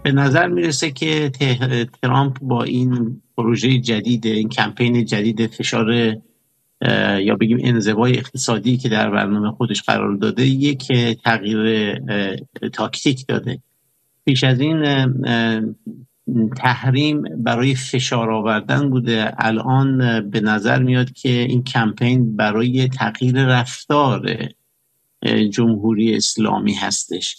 به نظر میرسه که ترامپ با این پروژه جدید، این کمپین جدید فشار یا بگیم انزوای اقتصادی که در برنامه خودش قرار داده، یک تغییر تاکتیک داده. پیش از این تحریم برای فشار آوردن بوده، الان به نظر میاد که این کمپین برای تغییر رفتار جمهوری اسلامی هستش.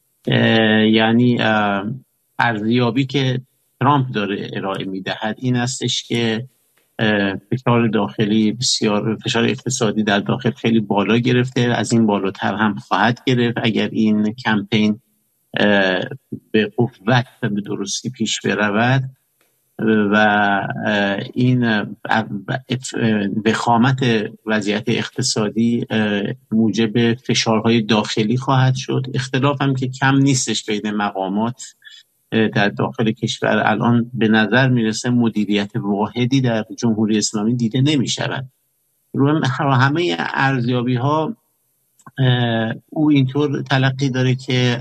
یعنی ارزیابی که ترامپ داره ارائه میدهد این هستش که فشار داخلی بسیار، فشار اقتصادی در داخل خیلی بالا گرفته، از این بالاتر هم خواهد گرفت اگر این کمپین به قوت و به درستی پیش برود و این وخامت وضعیت اقتصادی موجب فشارهای داخلی خواهد شد. اختلاف هم که کم نیستش بین مقامات در داخل کشور. الان به نظر میرسه مدیریت واحدی در جمهوری اسلامی دیده نمی شود. رو همه ارزیابی ها او اینطور تلقی داره که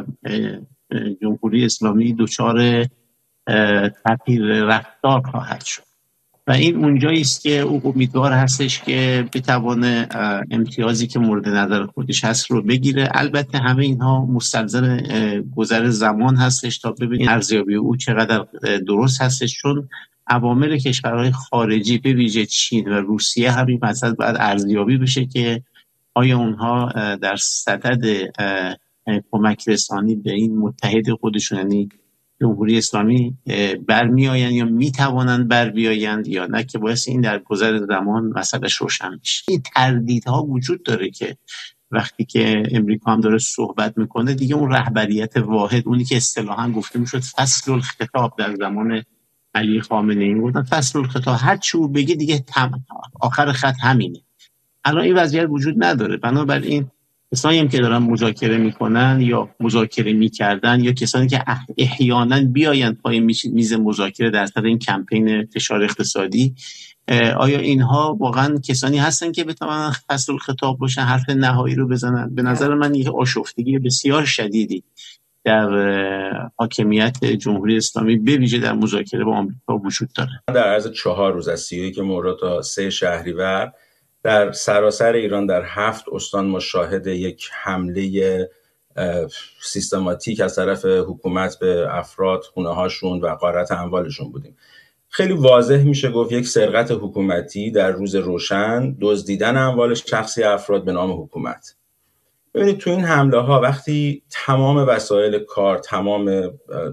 جمهوری اسلامی دچار تغییر رفتار خواهد شد و این اونجایی است که او امیدوار هستش که بتوانه امتیازی که مورد نظر خودش هست رو بگیره. البته همه اینها مستلزم گذر زمان هستش تا ببینیم ارزیابی او چقدر درست هستش، چون عوامل کشورهای خارجی به ویژه چین و روسیه همین مسئله باید ارزیابی بشه که آیا اونها در صدد کمک رسانی به این متحد خودشون یعنی جمهوری اسلامی برمیآیند یا میتوانند بر بیایند یا نه، که باعث این در گذر زمان مسئلهش روشن میشه. این تردیدها وجود داره که وقتی که امریکا هم داره صحبت میکنه دیگه اون رهبریت واحد، اونی که اصطلاحاً گفته میشد فصل الخطاب در زمان علی خامنه‌ای بودن، فصل الخطاب هر چی او بگه دیگه آخر خط همینه. الان این وضعیت وجود نداره، بنابراین کسانی هم که دارن مذاکره میکنن یا مذاکره میکردن یا کسانی که احیانا بیایند پای میز مذاکره در سر این کمپین فشار اقتصادی، آیا اینها واقعا کسانی هستن که بتوانن فصل الخطاب باشن، حرف نهایی رو بزنن؟ به نظر من یه آشفتگی بسیار شدیدی در حاکمیت جمهوری اسلامی به ویژه در مذاکره با آمریکا وجود داره. در عرض 4 روز از 31 مرداد تا 3 شهریور در سراسر ایران در 7 استان مشاهده یک حمله سیستماتیک از طرف حکومت به افراد، خونه‌هاشون و غارت اموالشون بودیم. خیلی واضح میشه گفت یک سرقت حکومتی در روز روشن، دزدیدن اموال شخصی افراد به نام حکومت. ببینید تو این حمله ها وقتی تمام وسایل کار، تمام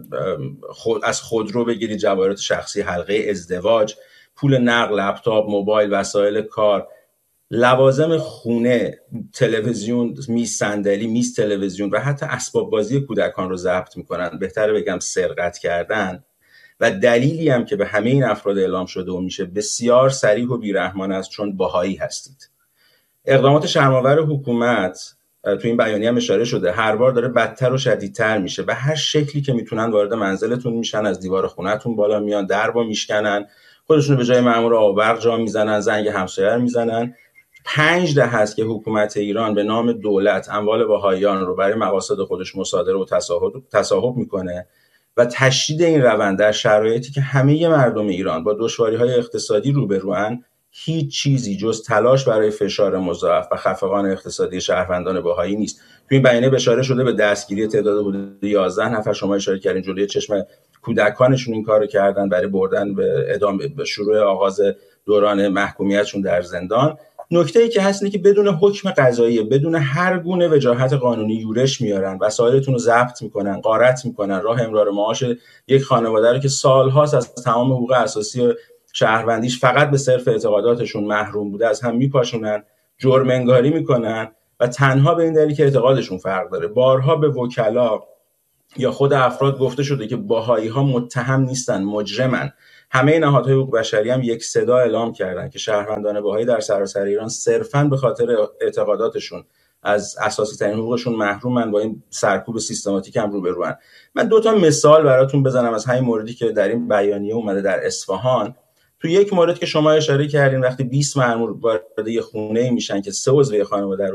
از خودرو بگیرید جواهرات شخصی، حلقه ازدواج، پول نقد، لپتاپ، موبایل، وسایل کار، لوازم خونه، تلویزیون، میز صندلی، میز تلویزیون و حتی اسباب بازی کودکان رو ضبط میکنن، بهتره بگم سرقت کردن. و دلیلی هم که به همه این افراد اعلام شده و میشه بسیار صریح و بیرحمانه است، چون بهایی هستید. اقدامات شرم‌آور حکومت تو این بیانیه هم اشاره شده، هر بار داره بدتر و شدیدتر میشه. به هر شکلی که میتونن وارد منزلتون میشن، از دیوار خونه‌تون بالا میان، دربو میشکنن، خودشون به جای مأمور آب و برق جا میزنن، زنگ همسایه رو میزنن. 5 دهه است که حکومت ایران به نام دولت اموال بهائیان رو برای مقاصد خودش مصادره و تصاحب میکنه و تشدید این روند در شرایطی که همه مردم ایران با دشواری‌های اقتصادی روبروان، هیچ چیزی جز تلاش برای فشار مضاعف و خفقان اقتصادی شهروندان بهایی نیست. تو این بیانیه اشاره شده به دستگیری تعداد حدود 11 نفر، شما اشاره کردین جلوی چشم کودکانشون این کارو کردن برای بردن به شروع آغاز دوران محکومیتشون در زندان. نکته‌ای که هست اینه که بدون حکم قضایی، بدون هر گونه وجاهت قانونی یورش میارن، وسایلتون رو ضبط میکنن، غارت میکنن، راه امرار معاش یک خانواده رو که سالهاست از تمام حقوق اساسی شهروندیش فقط به صرف اعتقاداتشون محروم بوده از هم میپاشونن، جرم انگاری میکنن و تنها به این دلیل که اعتقادشون فرق داره. بارها به وکلا یا خود افراد گفته شده که بهایی‌ها متهم نیستن، مجرمن. همه نهادهای حقوق بشری هم یک صدا اعلام کردن که شهروندان بهایی در سراسر ایران صرفاً به خاطر اعتقاداتشون از اساسی ترین حقوقشون محرومن، با این سرکوب سیستماتیک هم روبروان. من 2 تا مثال براتون بزنم از همین موردی که در این بیانیه اومده. در اصفهان تو یک مورد که شما اشاره کردین، وقتی 20 مأمور وارد یه خونه‌ای میشن که 3 عضو خانواده رو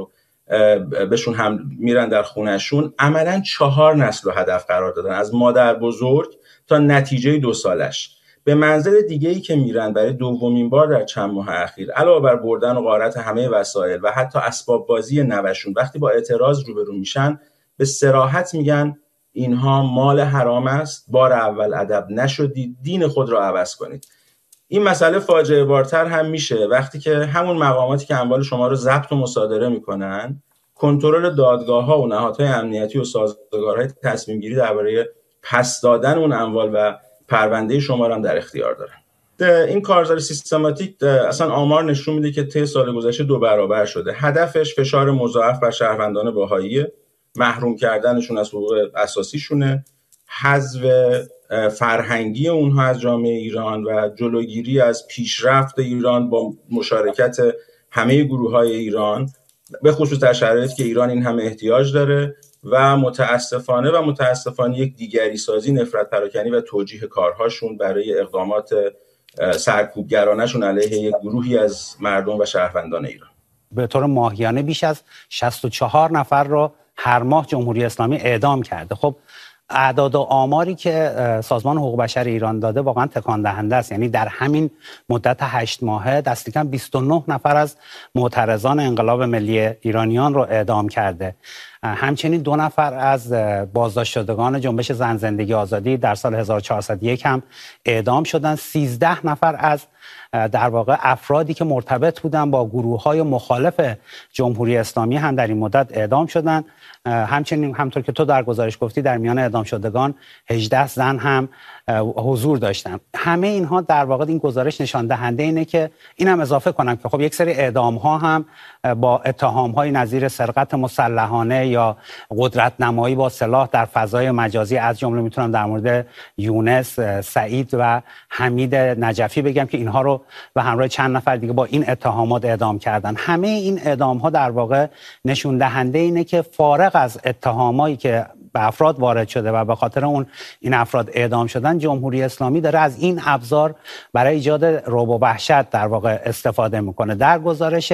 بهشون هم میرن در خونهشون، عملا 4 نسل رو هدف قرار دادن، از مادر بزرگ تا نتیجه 2 سالش. به منزل دیگه‌ای که میرن برای دومین بار در چند ماه اخیر، علاوه بر بردن و غارت همه وسایل و حتی اسباب بازی نوشون، وقتی با اعتراض روبرو میشن به صراحت میگن اینها مال حرام است، بار اول ادب نشدید، دین خود را عوض کنید. این مسئله فاجعه بارتر هم میشه وقتی که همون مقاماتی که اموال شما رو ضبط و مصادره میکنن، کنترل دادگاه‌ها و نهادهای امنیتی و سازگارهای تصمیم گیری درباره پس دادن اون اموال و پرونده شما رو هم در اختیار دارن. این کارزار سیستماتیک اصلا آمار نشون میده که طی سال گذشته 2 برابر شده. هدفش فشار مضاعف بر شهروندان بهایی، محروم کردنشون از حقوق اساسیشونه، حذف فرهنگی اونها از جامعه ایران و جلوگیری از پیشرفت ایران با مشارکت همه گروه‌های ایران، به خصوص در شرایطی که ایران این همه احتیاج داره و متاسفانه یک دیگری سازی، نفرت پراکنی و توجیه کارهاشون برای اقدامات سرکوبگرانشون علیه یک گروهی از مردم و شهروندان ایران. به طور ماهیانه بیش از 64 نفر رو هر ماه جمهوری اسلامی اعدام کرده. خب اعداد و آماری که سازمان حقوق بشر ایران داده واقعا تکان دهنده است. یعنی در همین مدت 8 ماهه دست کم 29 نفر از معترضان انقلاب ملی ایرانیان رو اعدام کرده. همچنین 2 نفر از بازداشت شدگان جنبش زن زندگی آزادی در سال 1401 هم اعدام شدند. 13 نفر از در واقع افرادی که مرتبط بودن با گروه‌های مخالف جمهوری اسلامی هم در این مدت اعدام شدند. همچنین همطور که تو در گزارش گفتی در میان اعدام شدگان 18 زن هم حضور داشتن. همه اینها در واقع این گزارش نشان دهنده اینه که اینم اضافه کنم که خب یک سری اعدام ها هم با اتهام های نظیر سرقت مسلحانه یا قدرت نمایی با سلاح در فضای مجازی، از جمله میتونم در مورد یونس، سعید و حمید نجفی بگم که اینها رو به همراه چند نفر دیگه با این اتهامات اعدام کردن. همه این اعدام ها در واقع نشون دهنده اینه که فارغ از اتهامایی که به افراد وارد شده و به خاطر اون این افراد اعدام شدن، جمهوری اسلامی داره از این ابزار برای ایجاد رعب و وحشت در واقع استفاده میکنه. در گزارش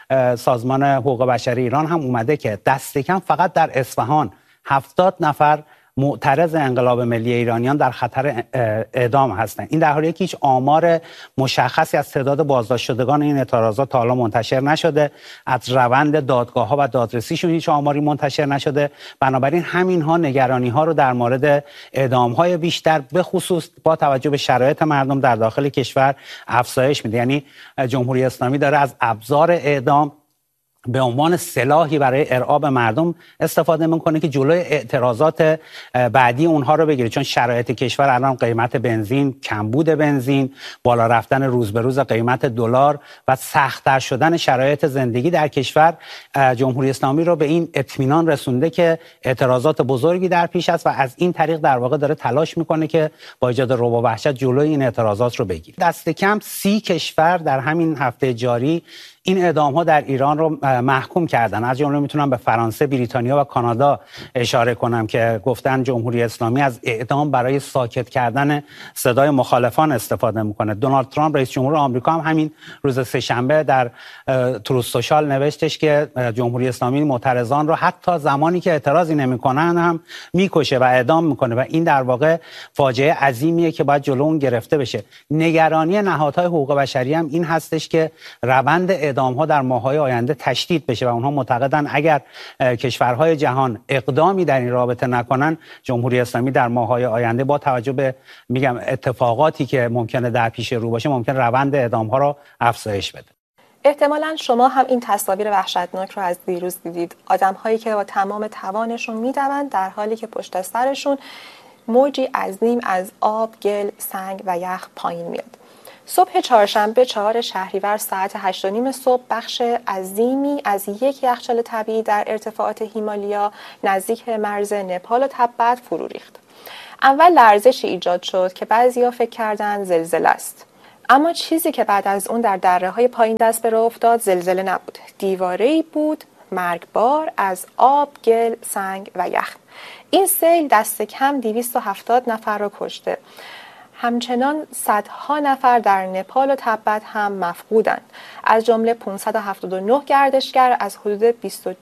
سازمان حقوق بشر ایران هم اومده که دست کم فقط در اصفهان 70 نفر معترض انقلاب ملی ایرانیان در خطر اعدام هستند. این در حالیه که هیچ آمار مشخصی از تعداد بازداشت شدگان این اعتراضات تا حالا منتشر نشده، از روند دادگاه‌ها و دادرسیشون هیچ آماری منتشر نشده. بنابراین همین‌ها نگرانی‌ها رو در مورد اعدام‌های بیشتر به خصوص با توجه به شرایط مردم در داخل کشور افزایش میده. یعنی جمهوری اسلامی داره از ابزار اعدام به عنوان سلاحی برای ارعاب مردم استفاده میکنه که جلوی اعتراضات بعدی اونها رو بگیره. چون شرایط کشور الان قیمت بنزین، کمبود بنزین، بالا رفتن روز به روز قیمت دلار و سخت‌تر شدن شرایط زندگی در کشور جمهوری اسلامی رو به این اطمینان رسونده که اعتراضات بزرگی در پیش است و از این طریق در واقع داره تلاش میکنه که با ایجاد رعب و وحشت جلوی این اعتراضات رو بگیره. دست کم 30 کشور در همین هفته جاری این اعدام ها در ایران رو محکوم کردن. از جمله میتونم به فرانسه، بریتانیا و کانادا اشاره کنم که گفتن جمهوری اسلامی از اعدام برای ساکت کردن صدای مخالفان استفاده میکنه. دونالد ترامپ رئیس جمهور آمریکا هم همین روز سه‌شنبه در تروث سوشال نوشتش که جمهوری اسلامی معترضان رو حتی زمانی که اعتراضی نمیکنن هم میکشه و اعدام میکنه و این در واقع فاجعه عظیمیه که باید جلو اون گرفته بشه. نگرانی نهادهای حقوق بشری هم این هستش که روند اعدام‌ها در ماه‌های آینده تشدید بشه و اونها معتقدن اگر کشورهای جهان اقدامی در این رابطه نکنن، جمهوری اسلامی در ماه‌های آینده با توجه به اتفاقاتی که ممکنه در پیش رو باشه، ممکن روند اعدام‌ها رو افزایش بده. احتمالاً شما هم این تصاویر وحشتناک رو از دیروز دیدید. آدم‌هایی که با تمام توانشون می‌دوند در حالی که پشت سرشون موجی عظیم از آب، گل، سنگ و یخ پایین میاد. صبح چهارشنبه 4 شهریور ساعت 8:30 صبح بخش عظیمی از یک یخچال طبیعی در ارتفاعات هیمالیا نزدیک مرز نپال و تبت فرو ریخت. اول لرزشی ایجاد شد که بعضیا فکر کردند زلزله است. اما چیزی که بعد از اون در دره‌های پایین دست به راه افتاد زلزله نبود. دیواره‌ای بود مرگبار از آب، گل، سنگ و یخ. این سیل دست کم 270 نفر را کشته. همچنان صدها نفر در نپال و تبت هم مفقودند، از جمله 579 گردشگر از حدود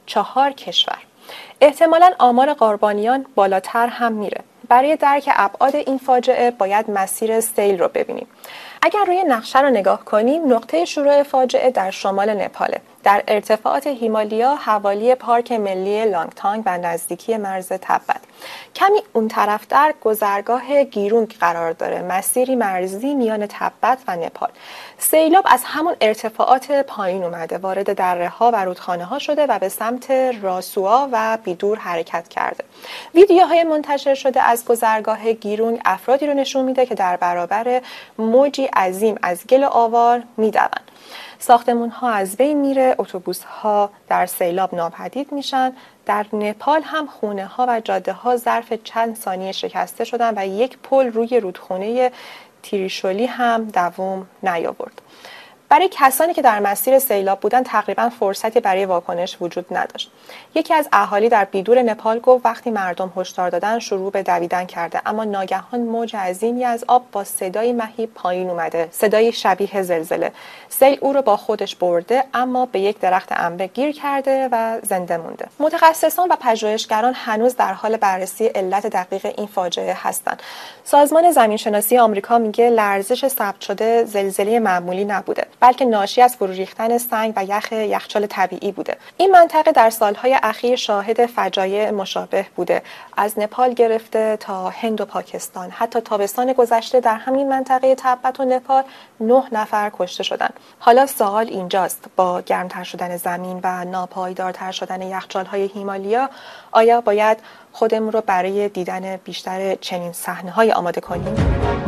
4 کشور. احتمالاً آمار قربانیان بالاتر هم میره. برای درک ابعاد این فاجعه باید مسیر سیل رو ببینیم. اگر روی نقشه رو نگاه کنیم، نقطه شروع فاجعه در شمال نپاله، در ارتفاعات هیمالیا حوالی پارک ملی لانگتانگ و نزدیکی مرز تبت. کمی اون طرفتر گذرگاه گیرونگ قرار داره، مسیری مرزی میان تبت و نپال. سیلاب از همون ارتفاعات پایین اومده، وارد دره‌ها و رودخانه‌ها شده و به سمت راسوآ و بیدور حرکت کرده. ویدیوهای منتشر شده از گذرگاه گیرونگ افرادی رو نشون میده که در برابر موجی عظیم از گل آوار میدوند. ساختمان‌ها از بین میره، اتوبوس‌ها در سیلاب ناپدید میشن. در نپال هم خونه‌ها و جاده‌ها ظرف چند ثانیه شکسته شدن و یک پل روی رودخونه تریشولی هم دوام نیاورد. برای کسانی که در مسیر سیلاب بودن تقریبا فرصتی برای واکنش وجود نداشت. یکی از اهالی در بیدور نپال گفت وقتی مردم هشدار دادن شروع به دویدن کرده، اما ناگهان موج عظیمی از آب با صدای مهیب پایین اومده، صدای شبیه زلزله. سیل او رو با خودش برده، اما به یک درخت انبه گیر کرده و زنده مونده. متخصصان و پژوهشگران هنوز در حال بررسی علت دقیق این فاجعه هستند. سازمان زمینشناسی آمریکا میگه لرزش ثبت شده زلزله معمولی نبوده، بلکه ناشی از فرو ریختن سنگ و یخچال طبیعی بوده. این منطقه در سالهای اخیر شاهد فجایع مشابه بوده، از نپال گرفته تا هند و پاکستان. حتی تابستان گذشته در همین منطقه تبت و نپال 9 نفر کشته شدند. حالا سوال اینجاست، با گرمتر شدن زمین و ناپایدارتر شدن یخچال‌های هیمالیا، آیا باید خودمون رو برای دیدن بیشتر چنین صحنه‌های آماده کنیم؟